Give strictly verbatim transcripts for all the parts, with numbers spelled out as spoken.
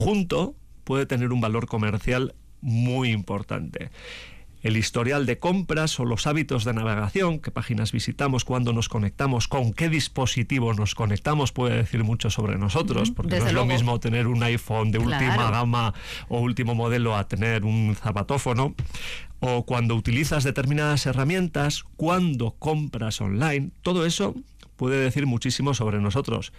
junto puede tener un valor comercial muy importante. El historial de compras o los hábitos de navegación, qué páginas visitamos, cuándo nos conectamos, con qué dispositivos nos conectamos, puede decir mucho sobre nosotros, porque Desde no es luego. lo mismo tener un iPhone de Claro. última gama o último modelo a tener un zapatófono. O cuando utilizas determinadas herramientas, cuando compras online, todo eso puede decir muchísimo sobre nosotros.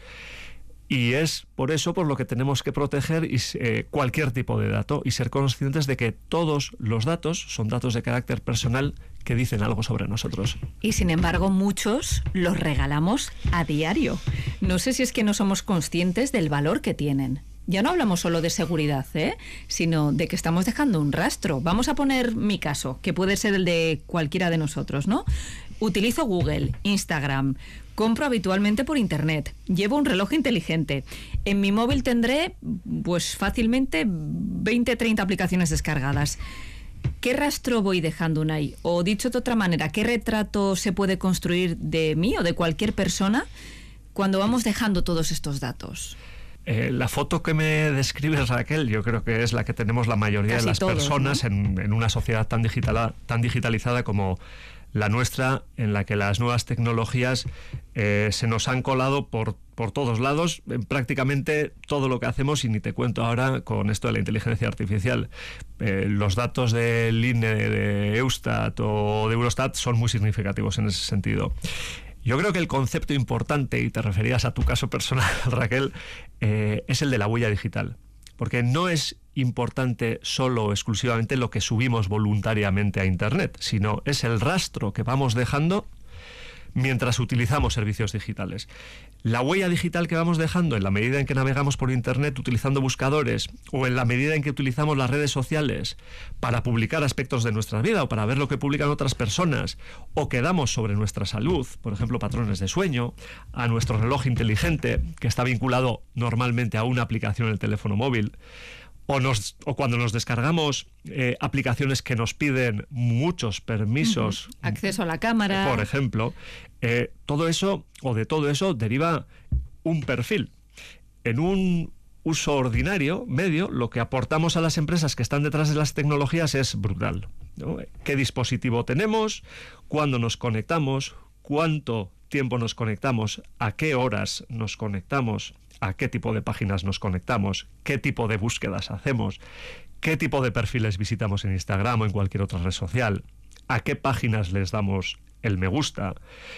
Y es por eso por lo que tenemos que proteger y, eh, cualquier tipo de dato y ser conscientes de que todos los datos son datos de carácter personal que dicen algo sobre nosotros. Y sin embargo, muchos los regalamos a diario. No sé si es que no somos conscientes del valor que tienen. Ya no hablamos solo de seguridad, ¿eh? Sino de que estamos dejando un rastro. Vamos a poner mi caso, que puede ser el de cualquiera de nosotros, ¿no? Utilizo Google, Instagram, compro habitualmente por internet, llevo un reloj inteligente. En mi móvil tendré, pues fácilmente, veinte, treinta aplicaciones descargadas. ¿Qué rastro voy dejando, Unai? O dicho de otra manera, ¿qué retrato se puede construir de mí o de cualquier persona cuando vamos dejando todos estos datos? Eh, la foto que me describes, Raquel, yo creo que es la que tenemos la mayoría Casi de las todos, personas, ¿no? en, en una sociedad tan, digitala, tan digitalizada como la nuestra, en la que las nuevas tecnologías eh, se nos han colado por, por todos lados, en prácticamente todo lo que hacemos, y ni te cuento ahora con esto de la inteligencia artificial. Eh, los datos del I N E, de Eustat o de Eurostat son muy significativos en ese sentido. Yo creo que el concepto importante, y te referías a tu caso personal, Raquel, eh, es el de la huella digital. Porque no es importante solo o exclusivamente lo que subimos voluntariamente a Internet, sino es el rastro que vamos dejando mientras utilizamos servicios digitales. La huella digital que vamos dejando en la medida en que navegamos por Internet utilizando buscadores, o en la medida en que utilizamos las redes sociales para publicar aspectos de nuestra vida o para ver lo que publican otras personas, o que damos sobre nuestra salud, por ejemplo, patrones de sueño, a nuestro reloj inteligente, que está vinculado normalmente a una aplicación en el teléfono móvil, O, nos, o cuando nos descargamos eh, aplicaciones que nos piden muchos permisos, Uh-huh. Acceso a la cámara, por ejemplo, eh, todo eso, o de todo eso, deriva un perfil. En un uso ordinario, medio, lo que aportamos a las empresas que están detrás de las tecnologías es brutal, ¿no? ¿Qué dispositivo tenemos? ¿Cuándo nos conectamos? ¿Cuánto tiempo nos conectamos? ¿A qué horas nos conectamos? ¿A qué tipo de páginas nos conectamos? ¿Qué tipo de búsquedas hacemos? ¿Qué tipo de perfiles visitamos en Instagram o en cualquier otra red social? ¿A qué páginas les damos el me gusta?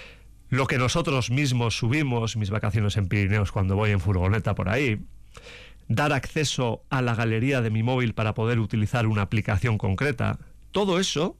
Lo que nosotros mismos subimos, mis vacaciones en Pirineos cuando voy en furgoneta por ahí. Dar acceso a la galería de mi móvil para poder utilizar una aplicación concreta. Todo eso,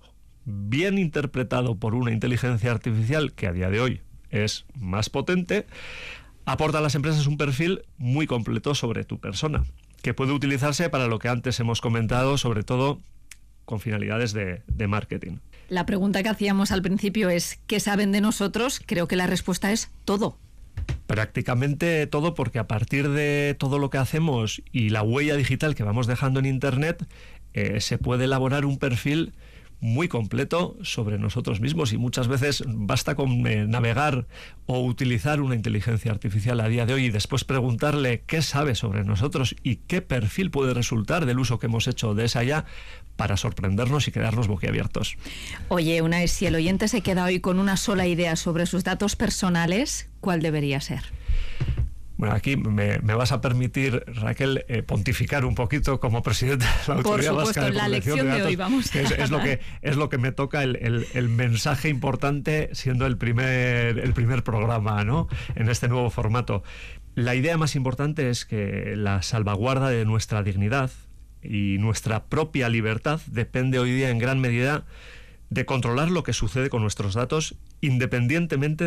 bien interpretado por una inteligencia artificial que a día de hoy es más potente, aporta a las empresas un perfil muy completo sobre tu persona, que puede utilizarse para lo que antes hemos comentado, sobre todo con finalidades de, de marketing. La pregunta que hacíamos al principio es ¿qué saben de nosotros? Creo que la respuesta es todo. Prácticamente todo, porque a partir de todo lo que hacemos y la huella digital que vamos dejando en Internet, eh, se puede elaborar un perfil muy completo sobre nosotros mismos, y muchas veces basta con eh, navegar o utilizar una inteligencia artificial a día de hoy y después preguntarle qué sabe sobre nosotros y qué perfil puede resultar del uso que hemos hecho de esa ya, para sorprendernos y quedarnos boquiabiertos. Oye, Unai, si el oyente se queda hoy con una sola idea sobre sus datos personales, ¿cuál debería ser? Bueno, aquí me, me vas a permitir, Raquel, eh, pontificar un poquito como presidente de la Autoridad Por Vasca supuesto, de en la Protección lección de de Datos, hoy vamos que es, es lo que es lo que me toca el, el, el mensaje importante, siendo el primer el primer programa, ¿no?, en este nuevo formato. La idea más importante es que la salvaguarda de nuestra dignidad y nuestra propia libertad depende hoy día en gran medida de controlar lo que sucede con nuestros datos, independientemente